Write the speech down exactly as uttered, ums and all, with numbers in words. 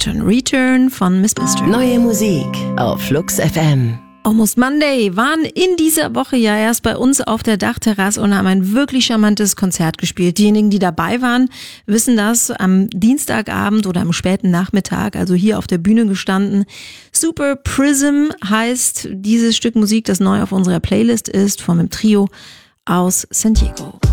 Return, Return von Miss Mister. Neue Musik auf Flux F M. Almost Monday waren in dieser Woche ja erst bei uns auf der Dachterrasse und haben ein wirklich charmantes Konzert gespielt. Diejenigen, die dabei waren, wissen das, am Dienstagabend oder am späten Nachmittag, also hier auf der Bühne gestanden. Super Prism heißt dieses Stück Musik, das neu auf unserer Playlist ist, von einem Trio aus San Diego.